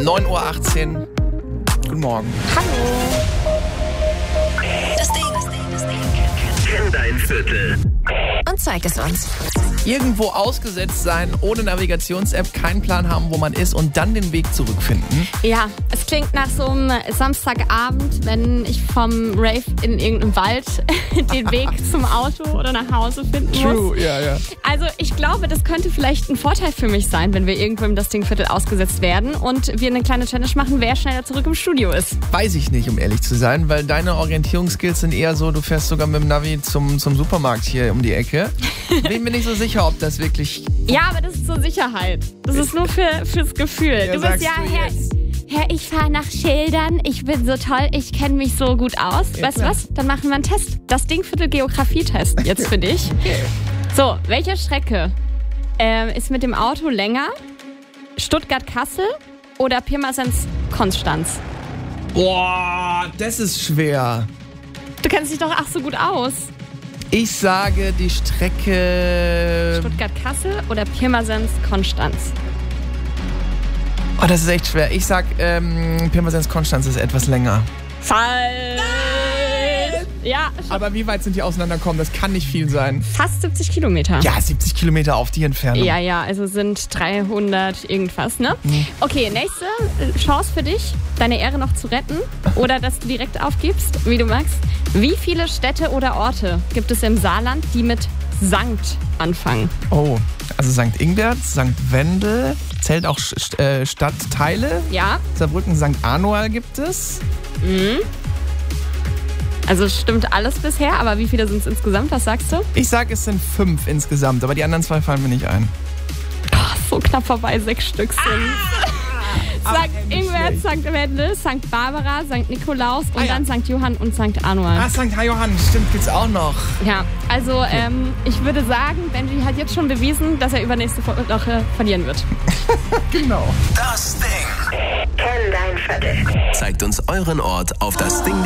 9:18 Uhr. Guten Morgen. Hallo. Das Ding. Kenn dein Viertel. Und zeig es uns. Irgendwo ausgesetzt sein, ohne Navigations-App, keinen Plan haben, wo man ist und dann den Weg zurückfinden. Ja, es klingt nach so einem Samstagabend, wenn ich vom Rave in irgendeinem Wald den Weg zum Auto oder nach Hause finden muss. True, ja. Also ich glaube, das könnte vielleicht ein Vorteil für mich sein, wenn wir irgendwo im Das Ding-Viertel ausgesetzt werden und wir eine kleine Challenge machen, wer schneller zurück im Studio ist. Weiß ich nicht, um ehrlich zu sein, weil deine Orientierungsskills sind eher so, du fährst sogar mit dem Navi zum Supermarkt hier um die Ecke. Bin mir nicht so sicher, ob das wirklich... Ja, aber das ist zur Sicherheit. Das ist nur fürs Gefühl. Ja, Du bist sagst du jetzt. Herr, ich fahre nach Schildern, ich bin so toll, ich kenne mich so gut aus. Ja, weißt du klar. was? Dann machen wir einen Test. Das Ding-Viertel Geografietest jetzt für dich. So, welche Strecke ist mit dem Auto länger? Stuttgart-Kassel oder Pirmasens-Konstanz? Boah, das ist schwer. Du kennst dich doch ach so gut aus. Ich sage die Strecke... Stuttgart-Kassel oder Pirmasens-Konstanz? Oh, das ist echt schwer. Ich sag, Pirmasens-Konstanz ist etwas länger. Falsch! Ja, Aber wie weit sind die auseinanderkommen? Das kann nicht viel sein. fast 70 Kilometer. Ja, 70 Kilometer auf die Entfernung. Ja, also sind 300 irgendwas, ne? Okay, nächste Chance für dich, deine Ehre noch zu retten oder dass du direkt aufgibst, wie du magst. Wie viele Städte oder Orte gibt es im Saarland, die mit Sankt anfangen? Oh, also St. Ingbert, St. Wendel, zählt auch Stadtteile. Ja, Saarbrücken, St. Anual gibt es. also stimmt alles bisher, aber wie viele sind es insgesamt? Was sagst du? Ich sag, es sind 5 insgesamt, aber die anderen 2 fallen mir nicht ein. So knapp vorbei, 6 Stück sind. Aber St. nicht Ingbert, schlecht. St. Wendel, St. Barbara, St. Nikolaus und Ah, ja. dann St. Johann und St. Anual. Ah, St. Johann, stimmt, gibt's auch noch. Ja, also ich würde sagen, Benji hat jetzt schon bewiesen, dass er übernächste Woche verlieren wird. Genau. Das Ding. Kenn dein Viertel. Zeigt uns euren Ort auf dasding.de.